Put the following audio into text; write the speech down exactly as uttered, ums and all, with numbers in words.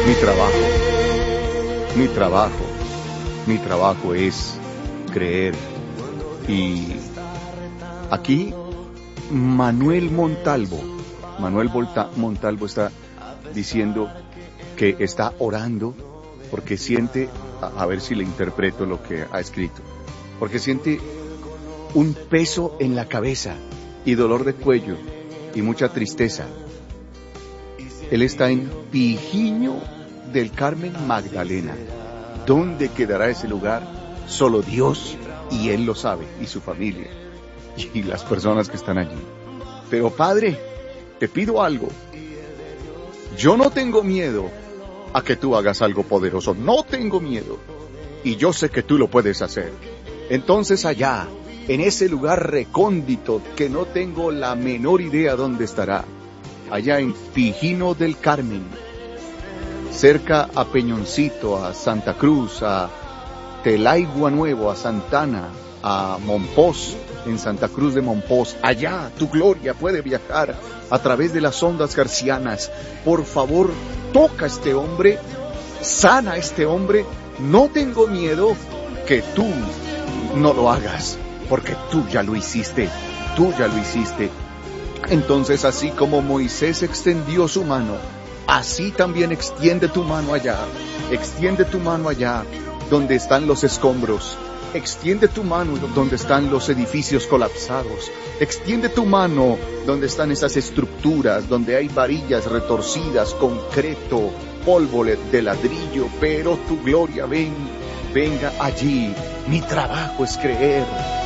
Mi trabajo, mi trabajo, mi trabajo es creer. Y aquí Manuel Montalvo, Manuel Volta, Montalvo está diciendo que está orando porque siente, a, a ver si le interpreto lo que ha escrito, porque siente un peso en la cabeza y dolor de cuello y mucha tristeza. Él está en Pijiño del Carmen, Magdalena. ¿Dónde quedará ese lugar? Solo Dios y Él lo sabe, y su familia, y las personas que están allí. Pero Padre, te pido algo. Yo no tengo miedo a que tú hagas algo poderoso, no tengo miedo, y yo sé que tú lo puedes hacer. Entonces allá, en ese lugar recóndito que no tengo la menor idea dónde estará, allá en Pijino del Carmen, cerca a Peñoncito, a Santa Cruz, a Telaigua Nuevo, a Santana, a Monpós, en Santa Cruz de Monpós, allá tu gloria puede viajar a través de las ondas garcianas. Por favor, toca a este hombre, sana a este hombre, no tengo miedo que tú no lo hagas, porque tú ya lo hiciste, tú ya lo hiciste. Entonces, así como Moisés extendió su mano, así también extiende tu mano allá, extiende tu mano allá donde están los escombros, extiende tu mano donde están los edificios colapsados, extiende tu mano donde están esas estructuras, donde hay varillas retorcidas, concreto, polvo de ladrillo, pero tu gloria ven, venga allí. Mi trabajo es creer.